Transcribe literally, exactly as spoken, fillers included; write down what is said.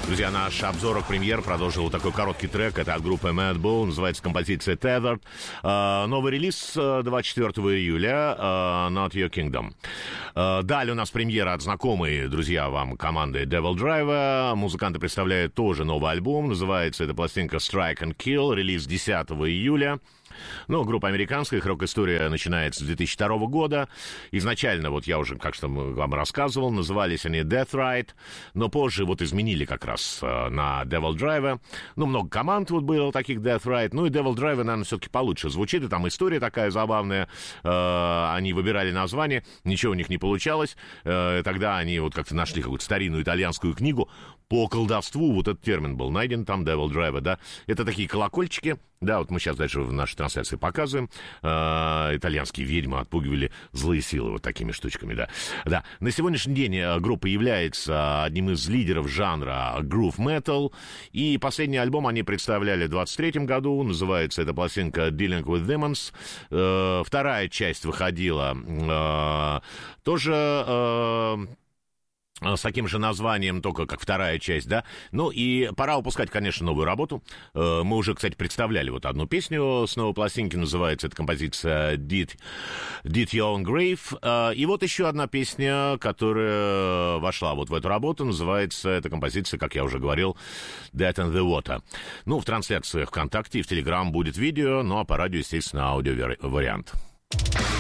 Друзья, наш обзор премьер продолжил вот такой короткий трек. Это от группы Madball, называется композиция Tethered. Uh, новый релиз двадцать четвёртого июля, uh, Not Your Kingdom. Uh, далее у нас премьера от знакомой, друзья, вам команды Devil Driver. Музыканты представляют тоже новый альбом. Называется эта пластинка Strike and Kill. Релиз десятого июля. Ну, группа американская, их рок-история начинается с две тысячи второго года. Изначально, вот я уже как-то вам рассказывал, назывались они Death Ride, но позже вот изменили как раз э, на Devil Driver. Ну, много команд вот было таких Death Ride, ну и Devil Driver, наверное, все-таки получше звучит, и там история такая забавная. Э, они выбирали название, ничего у них не получалось. Э, тогда они вот как-то нашли какую-то старинную итальянскую книгу по колдовству, вот этот термин был найден там, Devil Driver, да. Это такие колокольчики, да, вот мы сейчас дальше в нашей трансляции показываем. Э, итальянские ведьмы отпугивали злые силы вот такими штучками, да. Да, на сегодняшний день группа является одним из лидеров жанра groove metal, и последний альбом они представляли в двадцать третьем году, называется эта пластинка Dealing with Demons. Э, вторая часть выходила э, тоже... Э, с таким же названием, только как вторая часть, да. Ну, и пора выпускать, конечно, новую работу. Мы уже, кстати, представляли вот одну песню с новой пластинки, называется эта композиция Did, Did Your Own Grave. И вот еще одна песня, которая вошла вот в эту работу, называется эта композиция, как я уже говорил, Dead in the Water. Ну, в трансляциях ВКонтакте и в Телеграм будет видео, ну, а по радио, естественно, аудиовариант.